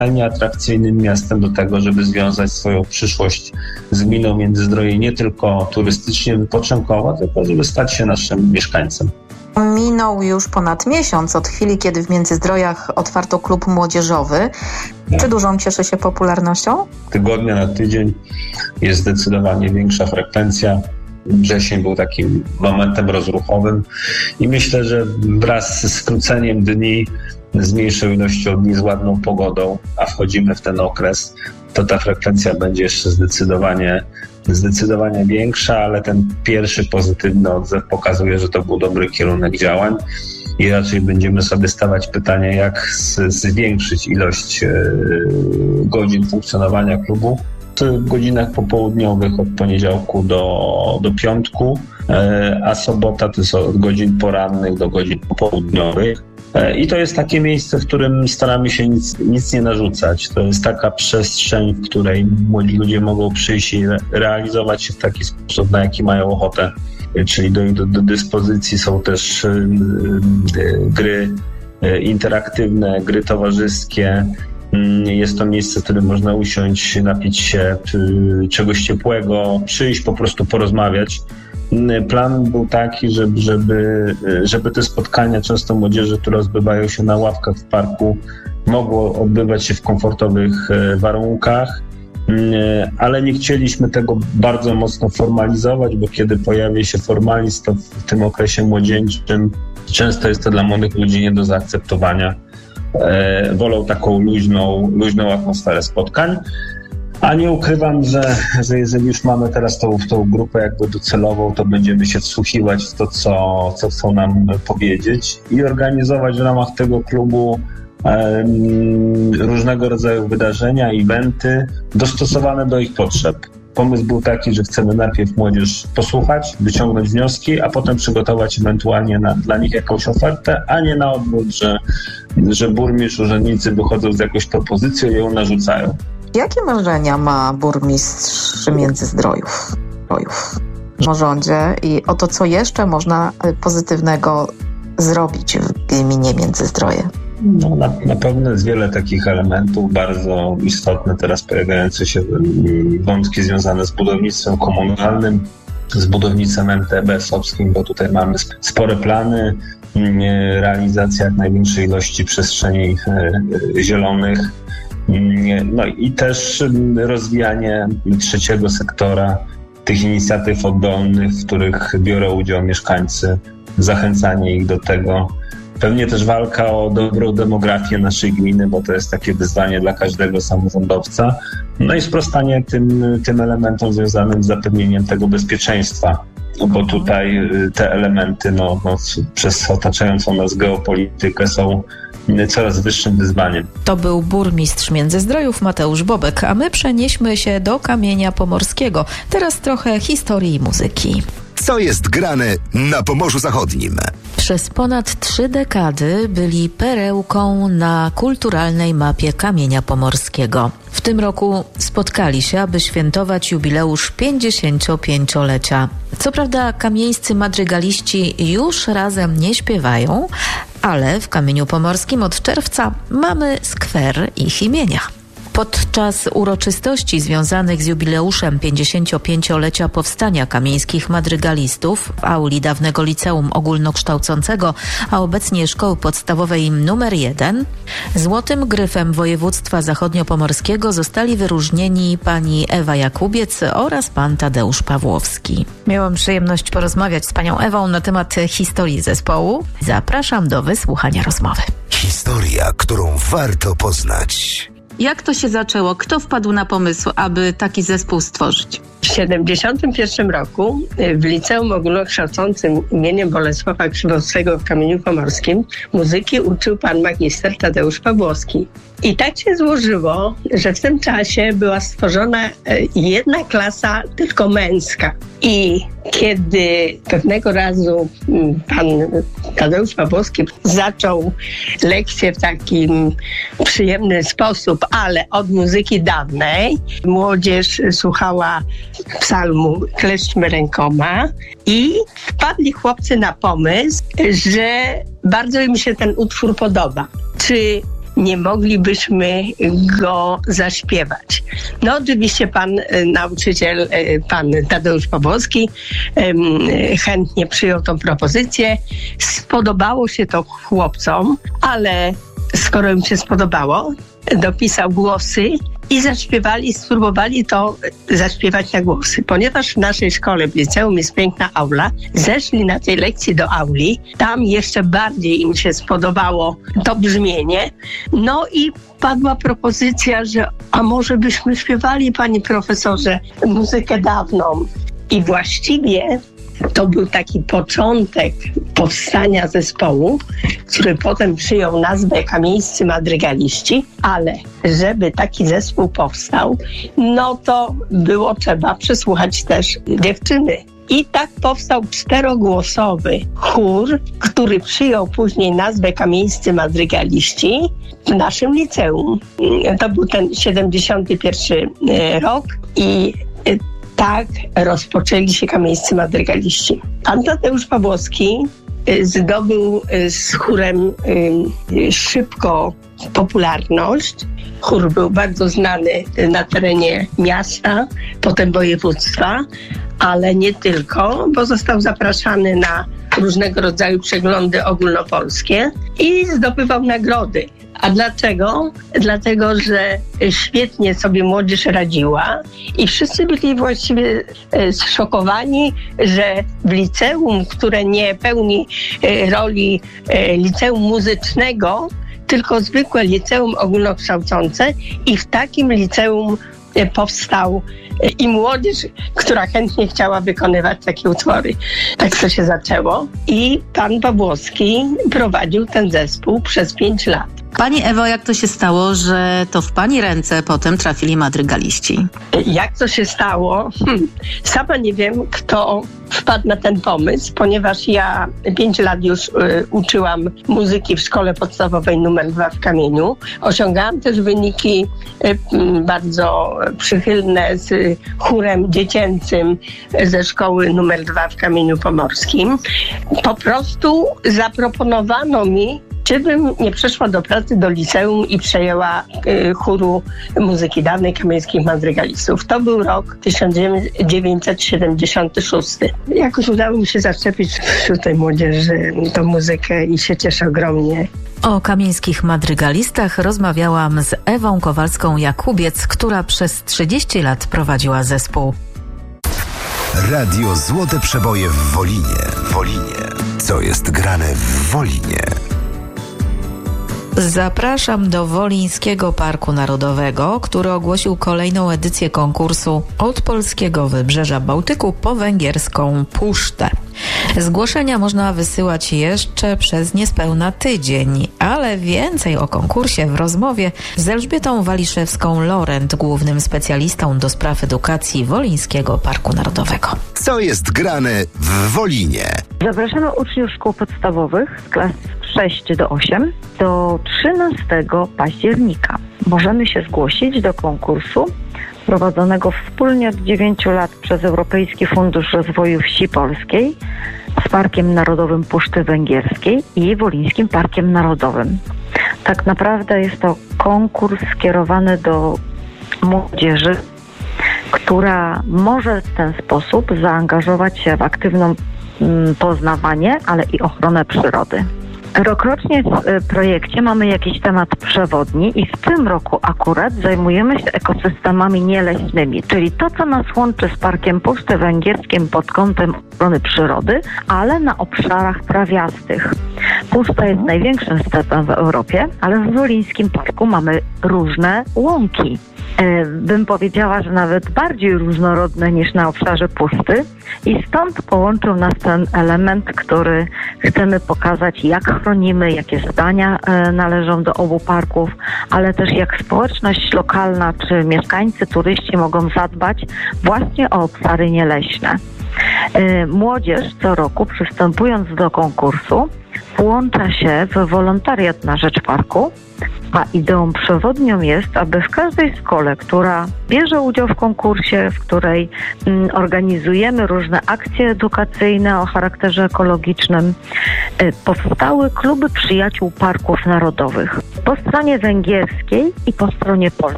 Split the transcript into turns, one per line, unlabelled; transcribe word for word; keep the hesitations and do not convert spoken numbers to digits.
atrakcyjnym miastem do tego, żeby związać swoją przyszłość z gminą Międzyzdroje nie tylko turystycznie, wypoczynkowo, tylko żeby stać się naszym mieszkańcem.
Minął już ponad miesiąc od chwili, kiedy w Międzyzdrojach otwarto klub młodzieżowy. Czy dużą cieszy się popularnością?
Tygodnia na tydzień jest zdecydowanie większa frekwencja. Wrzesień był takim momentem rozruchowym i myślę, że wraz z skróceniem dni, z mniejszą ilością dni, z ładną pogodą, a wchodzimy w ten okres, to ta frekwencja będzie jeszcze zdecydowanie, zdecydowanie większa, ale ten pierwszy pozytywny odzew pokazuje, że to był dobry kierunek działań i raczej będziemy sobie stawiać pytanie, jak z, zwiększyć ilość e, godzin funkcjonowania klubu w godzinach popołudniowych od poniedziałku do, do piątku, e, a sobota to jest od godzin porannych do godzin popołudniowych. I to jest takie miejsce, w którym staramy się nic, nic nie narzucać. To jest taka przestrzeń, w której młodzi ludzie mogą przyjść i re- realizować się w taki sposób, na jaki mają ochotę. Czyli do, do, do dyspozycji są też y, y, gry y, interaktywne, gry towarzyskie. Y, jest to miejsce, w którym można usiąść, napić się y, czegoś ciepłego, przyjść, po prostu porozmawiać. Plan był taki, żeby, żeby, żeby te spotkania często młodzieży, które odbywają się na ławkach w parku, mogło odbywać się w komfortowych warunkach, ale nie chcieliśmy tego bardzo mocno formalizować, bo kiedy pojawia się formalizm, to w tym okresie młodzieńczym często jest to dla młodych ludzi nie do zaakceptowania. Wolą taką luźną, luźną atmosferę spotkań. A nie ukrywam, że, że jeżeli już mamy teraz tą, tą grupę jakby docelową, to będziemy się wsłuchiwać w to, co, co chcą nam powiedzieć i organizować w ramach tego klubu um, różnego rodzaju wydarzenia, eventy dostosowane do ich potrzeb. Pomysł był taki, że chcemy najpierw młodzież posłuchać, wyciągnąć wnioski, a potem przygotować ewentualnie na, dla nich jakąś ofertę, a nie na odwrót, że, że burmistrz, urzędnicy wychodzą z jakąś propozycją i ją narzucają.
Jakie marzenia ma burmistrz Międzyzdrojów o rządzie i o to, co jeszcze można pozytywnego zrobić w gminie Międzyzdroje?
No, na, na pewno jest wiele takich elementów, bardzo istotne teraz pojawiające się wątki związane z budownictwem komunalnym, z budownictwem M T B Sopskim, bo tutaj mamy spore plany, realizacja jak największej ilości przestrzeni zielonych, no i też rozwijanie trzeciego sektora, tych inicjatyw oddolnych, w których biorą udział mieszkańcy, zachęcanie ich do tego. Pewnie też walka o dobrą demografię naszej gminy, bo to jest takie wyzwanie dla każdego samorządowca. No i sprostanie tym, tym elementom związanym z zapewnieniem tego bezpieczeństwa, bo tutaj te elementy no, no, przez otaczającą nas geopolitykę są coraz wyższym wyzwaniem.
To był burmistrz Międzyzdrojów Mateusz Bobek, a my przenieśmy się do Kamienia Pomorskiego. Teraz trochę historii i muzyki.
Co jest grane na Pomorzu Zachodnim?
Przez ponad trzy dekady byli perełką na kulturalnej mapie Kamienia Pomorskiego. W tym roku spotkali się, aby świętować jubileusz pięćdziesięciopięciolecia. Co prawda kamieńscy madrygaliści już razem nie śpiewają, ale w Kamieniu Pomorskim od czerwca mamy skwer ich imienia. Podczas uroczystości związanych z jubileuszem pięćdziesięciopięciolecia powstania kamieńskich madrygalistów w auli dawnego liceum ogólnokształcącego, a obecnie szkoły podstawowej numer jeden, złotym gryfem województwa zachodniopomorskiego zostali wyróżnieni pani Ewa Jakubiec oraz pan Tadeusz Pawłowski. Miałam przyjemność porozmawiać z panią Ewą na temat historii zespołu. Zapraszam do wysłuchania rozmowy.
Historia, którą warto poznać.
Jak to się zaczęło? Kto wpadł na pomysł, aby taki zespół stworzyć?
W siedemdziesiątym pierwszym roku w Liceum Ogólnokształcącym imieniem Bolesława Krzywowskiego w Kamieniu Pomorskim muzyki uczył pan magister Tadeusz Pawłowski. I tak się złożyło, że w tym czasie była stworzona jedna klasa tylko męska. I kiedy pewnego razu pan Tadeusz Pawłowski zaczął lekcję w takim przyjemny sposób, ale od muzyki dawnej, młodzież słuchała psalmu Kleszczmy rękoma i wpadli chłopcy na pomysł, że bardzo im się ten utwór podoba. Czy nie moglibyśmy go zaśpiewać. No oczywiście pan e, nauczyciel, e, pan Tadeusz Pawłowski e, chętnie przyjął tą propozycję. Spodobało się to chłopcom, ale skoro im się spodobało, dopisał głosy i zaśpiewali, spróbowali to zaśpiewać na głosy. Ponieważ w naszej szkole, w liceum jest piękna aula, zeszli na tej lekcji do auli, tam jeszcze bardziej im się spodobało to brzmienie. No i padła propozycja, że a może byśmy śpiewali, panie profesorze, muzykę dawną. I właściwie to był taki początek powstania zespołu, który potem przyjął nazwę Kamieńscy Madrygaliści, ale żeby taki zespół powstał, no to było trzeba przesłuchać też dziewczyny. I tak powstał czterogłosowy chór, który przyjął później nazwę Kamieńscy Madrygaliści w naszym liceum. To był ten siedemdziesiąty pierwszy rok i tak rozpoczęli się Kamieńscy Madrygaliści. Pan Tadeusz Pawłowski zdobył z chórem szybko popularność. Chór był bardzo znany na terenie miasta, potem województwa, ale nie tylko, bo został zapraszany na różnego rodzaju przeglądy ogólnopolskie i zdobywał nagrody. A dlaczego? Dlatego, że świetnie sobie młodzież radziła i wszyscy byli właściwie zszokowani, że w liceum, które nie pełni roli liceum muzycznego, tylko zwykłe liceum ogólnokształcące i w takim liceum powstał i młodzież, która chętnie chciała wykonywać takie utwory. Tak to się zaczęło i pan Pawłowski prowadził ten zespół przez pięć lat.
Pani Ewo, jak to się stało, że to w pani ręce potem trafili madrygaliści?
Jak to się stało? Hm. Sama nie wiem, kto wpadł na ten pomysł, ponieważ ja pięć lat już y, uczyłam muzyki w szkole podstawowej numer dwa w Kamieniu. Osiągałam też wyniki y, bardzo przychylne z chórem dziecięcym ze szkoły numer dwa w Kamieniu Pomorskim. Po prostu zaproponowano mi, czy bym nie przeszła do pracy do liceum i przejęła y, chóru muzyki dawnej Kamieńskich Madrygalistów. To był rok tysiąc dziewięćset siedemdziesiąty szósty. Jakoś udało mi się zaszczepić wśród tej młodzieży tą muzykę i się cieszę ogromnie.
O kamieńskich madrygalistach rozmawiałam z Ewą Kowalską-Jakubiec, która przez trzydzieści lat prowadziła zespół.
Radio Złote Przeboje w Wolinie. Wolinie. Co jest grane w Wolinie?
Zapraszam do Wolińskiego Parku Narodowego, który ogłosił kolejną edycję konkursu Od polskiego wybrzeża Bałtyku po węgierską Pusztę. Zgłoszenia można wysyłać jeszcze przez niespełna tydzień, ale więcej o konkursie w rozmowie z Elżbietą Waliszewską-Lorent, głównym specjalistą do spraw edukacji Wolińskiego Parku Narodowego.
Co jest grane w Wolinie?
Zapraszamy uczniów szkół podstawowych z klas sześć do osiem do trzynastego października. Możemy się zgłosić do konkursu prowadzonego wspólnie od dziewięciu lat przez Europejski Fundusz Rozwoju Wsi Polskiej z Parkiem Narodowym Puszczy Węgierskiej i Wolińskim Parkiem Narodowym. Tak naprawdę jest to konkurs skierowany do młodzieży, która może w ten sposób zaangażować się w aktywne poznawanie, ale i ochronę przyrody. Rokrocznie w projekcie mamy jakiś temat przewodni i w tym roku akurat zajmujemy się ekosystemami nieleśnymi, czyli to, co nas łączy z Parkiem Puszczy Węgierskim pod kątem ochrony przyrody, ale na obszarach trawiastych. Puszcza jest największym stepem w Europie, ale w Wolińskim Parku mamy różne łąki. Bym powiedziała, że nawet bardziej różnorodne niż na obszarze puszczy i stąd połączył nas ten element, który chcemy pokazać, jak chronimy, jakie zadania należą do obu parków, ale też jak społeczność lokalna czy mieszkańcy, turyści mogą zadbać właśnie o obszary nieleśne. Młodzież co roku, przystępując do konkursu, włącza się w wolontariat na rzecz parku, a ideą przewodnią jest, aby w każdej szkole, która bierze udział w konkursie, w której mm, organizujemy różne akcje edukacyjne o charakterze ekologicznym, y, powstały kluby przyjaciół parków narodowych po stronie węgierskiej i po stronie polskiej.